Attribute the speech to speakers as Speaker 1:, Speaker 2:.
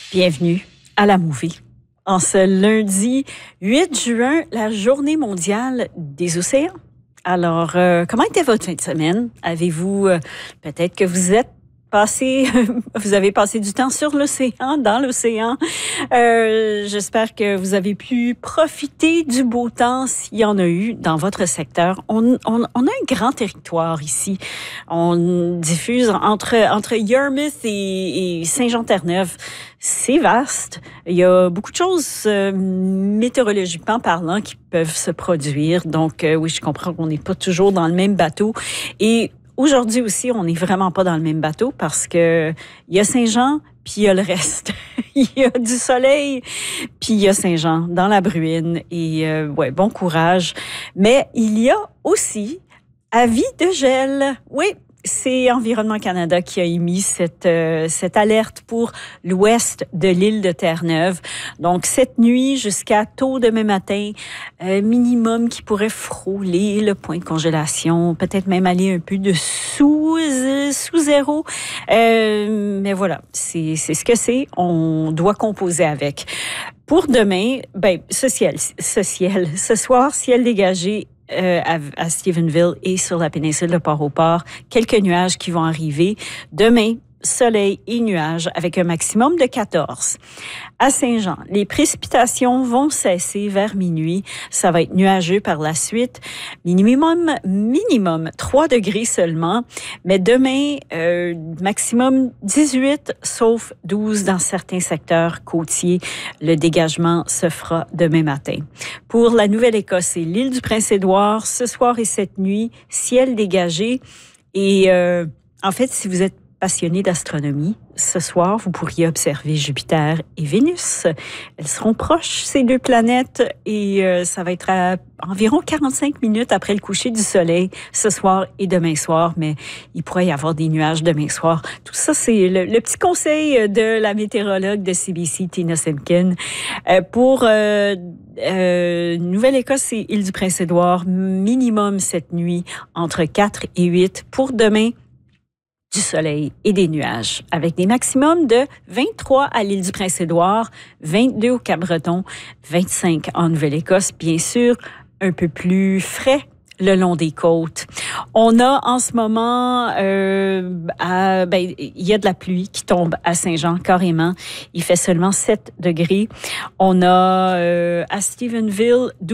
Speaker 1: Bienvenue à la Movie. En ce lundi 8 juin, la journée mondiale des océans. Alors, comment était votre fin de semaine? Avez-vous, peut-être que vous avez passé du temps sur l'océan, dans l'océan. J'espère que vous avez pu profiter du beau temps s'il y en a eu dans votre secteur. On a un grand territoire ici. On diffuse entre Yarmouth et Saint-Jean-Terre-Neuve. C'est vaste. Il y a beaucoup de choses météorologiquement parlant qui peuvent se produire. Donc, oui, je comprends qu'on n'est pas toujours dans le même bateau. Et aujourd'hui aussi, on n'est vraiment pas dans le même bateau parce que il y a Saint-Jean, puis il y a le reste. Il y a du soleil, puis il y a Saint-Jean dans la bruine. Et ouais, bon courage. Mais il y a aussi avis de gel. Oui. C'est Environnement Canada qui a émis cette alerte pour l'ouest de l'île de Terre-Neuve. Donc, cette nuit jusqu'à tôt demain matin, minimum qui pourrait frôler le point de congélation, peut-être même aller un peu dessous zéro. Mais voilà, c'est ce que c'est. On doit composer avec. Pour demain, ce soir, ciel dégagé à Stephenville et sur la péninsule de Port-au-Port. Quelques nuages qui vont arriver. Demain, soleil et nuages avec un maximum de 14. À Saint-Jean, les précipitations vont cesser vers minuit. Ça va être nuageux par la suite. Minimum 3 degrés seulement. Mais demain, maximum 18, sauf 12 dans certains secteurs côtiers. Le dégagement se fera demain matin. Pour la Nouvelle-Écosse et l'île du Prince-Édouard, ce soir et cette nuit, ciel dégagé. Et en fait, si vous êtes passionné d'astronomie, ce soir, vous pourriez observer Jupiter et Vénus. Elles seront proches, ces deux planètes, et ça va être à environ 45 minutes après le coucher du soleil ce soir et demain soir, mais il pourrait y avoir des nuages demain soir. Tout ça, c'est le petit conseil de la météorologue de CBC, Tina Simkin. Pour Nouvelle-Écosse et île du Prince-Édouard, minimum cette nuit entre 4 et 8. Pour demain, du soleil et des nuages, avec des maximums de 23 à l'île du Prince-Édouard, 22 au Cap-Breton, 25 en Nouvelle-Écosse, bien sûr, un peu plus frais le long des côtes. On a en ce moment, il y a de la pluie qui tombe à Saint-Jean carrément. Il fait seulement 7 degrés. On a à Stephenville